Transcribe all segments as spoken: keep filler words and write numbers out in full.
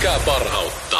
Etsiskää parhautta.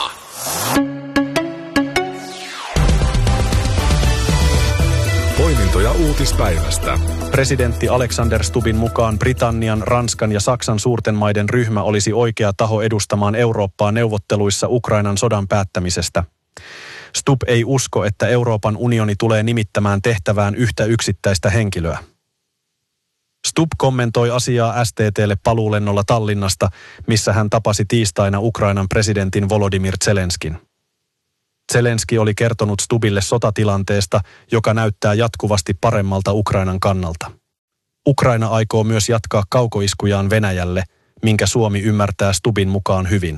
Poimintoja uutispäivästä. Presidentti Alexander Stubbin mukaan Britannian, Ranskan ja Saksan suurten maiden ryhmä olisi oikea taho edustamaan Eurooppaa neuvotteluissa Ukrainan sodan päättämisestä. Stubb ei usko, että Euroopan unioni tulee nimittämään tehtävään yhtä yksittäistä henkilöä. Stubb kommentoi asiaa S T T:lle paluulennolla Tallinnasta, missä hän tapasi tiistaina Ukrainan presidentin Volodymyr Zelenskin. Zelenski oli kertonut Stubbille sotatilanteesta, joka näyttää jatkuvasti paremmalta Ukrainan kannalta. Ukraina aikoo myös jatkaa kaukoiskujaan Venäjälle, minkä Suomi ymmärtää Stubbin mukaan hyvin.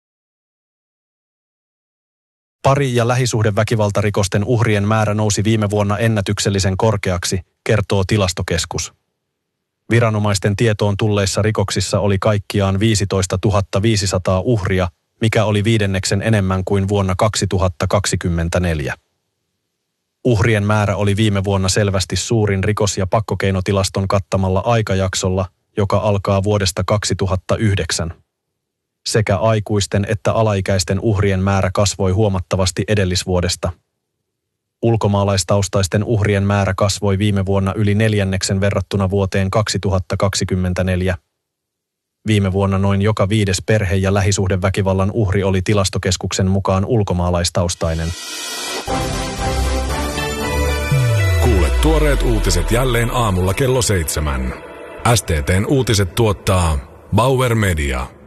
Pari- ja lähisuhdeväkivaltarikosten uhrien määrä nousi viime vuonna ennätyksellisen korkeaksi, kertoo Tilastokeskus. Viranomaisten tietoon tulleissa rikoksissa oli kaikkiaan viisitoistatuhatta viisisataa uhria, mikä oli viidenneksen enemmän kuin vuonna kaksituhattakaksikymmentäneljä. Uhrien määrä oli viime vuonna selvästi suurin rikos- ja pakkokeinotilaston kattamalla aikajaksolla, joka alkaa vuodesta kaksituhattayhdeksän. Sekä aikuisten että alaikäisten uhrien määrä kasvoi huomattavasti edellisvuodesta. Ulkomaalaistaustaisten uhrien määrä kasvoi viime vuonna yli neljänneksen verrattuna vuoteen kaksituhattakaksikymmentäneljä. Viime vuonna noin joka viides perhe- ja lähisuhdeväkivallan uhri oli Tilastokeskuksen mukaan ulkomaalaistaustainen. Kuule tuoreet uutiset jälleen aamulla kello seitsemän. S T T:n uutiset tuottaa Bauer Media.